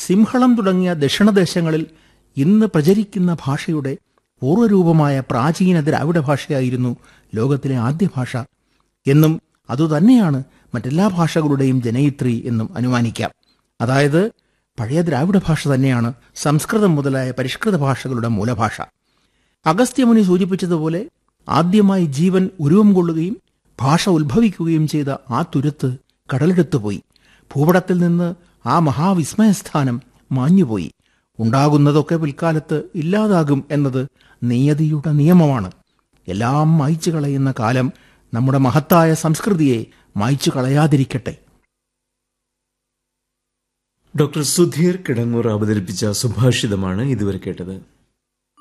സിംഹളം തുടങ്ങിയ ദക്ഷിണദേശങ്ങളിൽ ഇന്ന് പ്രചരിക്കുന്ന ഭാഷയുടെ പൂർവ്വരൂപമായ പ്രാചീന ദ്രാവിഡ ഭാഷയായിരുന്നു ലോകത്തിലെ ആദ്യ ഭാഷ എന്നും അതുതന്നെയാണ് മറ്റെല്ലാ ഭാഷകളുടെയും ജനയിത്രി എന്നും അനുമാനിക്കാം. അതായത് പഴയ ദ്രാവിഡ ഭാഷ തന്നെയാണ് സംസ്കൃതം മുതലായ പരിഷ്കൃത ഭാഷകളുടെ മൂലഭാഷ. അഗസ്ത്യമുനി സൂചിപ്പിച്ചതുപോലെ ആദ്യമായി ജീവൻ ഉരുവം കൊള്ളുകയും ഭാഷ ഉത്ഭവിക്കുകയും ചെയ്ത ആ തുരുത്ത് കടലെടുത്തുപോയി. ഭൂപടത്തിൽ നിന്ന് ആ മഹാവിസ്മയസ്ഥാനം മാഞ്ഞുപോയി. ഉണ്ടാകുന്നതൊക്കെ പിൽക്കാലത്ത് ഇല്ലാതാകും എന്നത് നിയതിയുടെ നിയമമാണ്. എല്ലാം മായ്ച്ചു കളയുന്ന കാലം നമ്മുടെ മഹത്തായ സംസ്കൃതിയെ മായ്ച്ചു കളയാതിരിക്കട്ടെ. ഡോക്ടർ സുധീർ കിടങ്ങൂർ അവതരിപ്പിച്ച സുഭാഷിതമാണ് ഇതുവരെ കേട്ടത്.